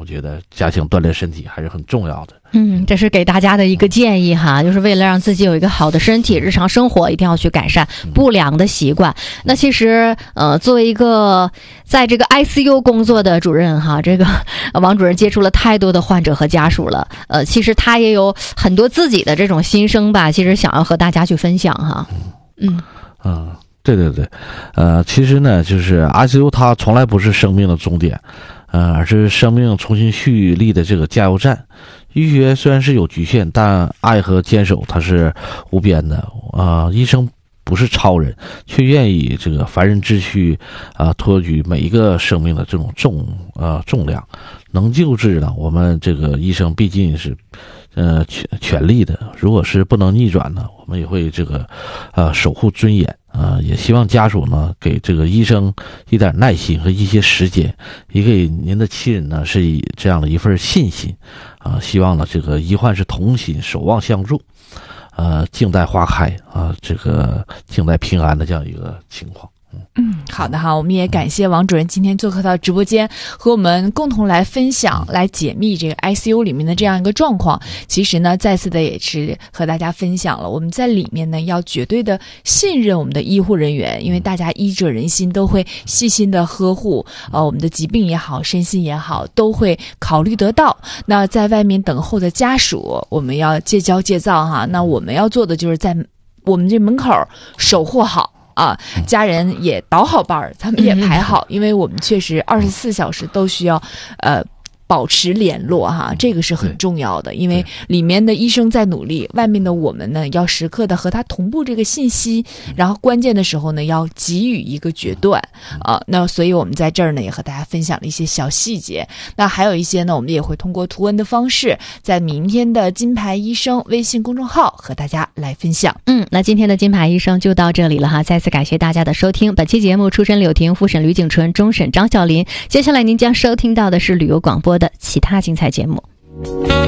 我觉得加强锻炼身体还是很重要的。 这是给大家的一个建议哈，就是为了让自己有一个好的身体，日常生活一定要去改善不良的习惯。那其实作为一个在这个 ICU 工作的主任哈，这个王主任接触了太多的患者和家属了，其实他也有很多自己的这种心声吧，其实想要和大家去分享哈。 对，其实呢，就是 ICU 它从来不是生命的终点，而是生命重新蓄力的这个加油站。医学虽然是有局限，但爱和坚守它是无边的。医生不是超人，却愿意这个凡人之躯托举每一个生命的这种重量。能救治呢，我们这个医生毕竟是全力的。如果是不能逆转呢，我们也会这个守护尊严。也希望家属呢给这个医生一点耐心和一些时间，也给您的亲人呢是以这样的一份信心。希望呢这个医患是同心，守望相助，静待花开这个静待平安的这样一个情况。 好的哈，我们也感谢王主任今天做客到直播间，和我们共同来分享、来解密这个 ICU 里面的这样一个状况。其实呢，再次的也是和大家分享了，我们在里面呢要绝对的信任我们的医护人员，因为大家医者仁心，都会细心的呵护我们的疾病也好，身心也好，都会考虑得到。那在外面等候的家属，我们要戒骄戒躁哈。那我们要做的就是在我们这门口守护好。家人也倒好班儿，咱们也排好，因为我们确实24小时都需要保持联络哈，这个是很重要的，因为里面的医生在努力，外面的我们呢要时刻的和他同步这个信息，然后关键的时候呢要给予一个决断那所以我们在这儿呢也和大家分享了一些小细节。那还有一些呢，我们也会通过图文的方式，在明天的金牌医生微信公众号和大家来分享。 那今天的金牌医生就到这里了哈，再次感谢大家的收听。本期节目出审柳婷，复审吕景纯，终审张小林。接下来您将收听到的是旅游广播的其他精彩节目。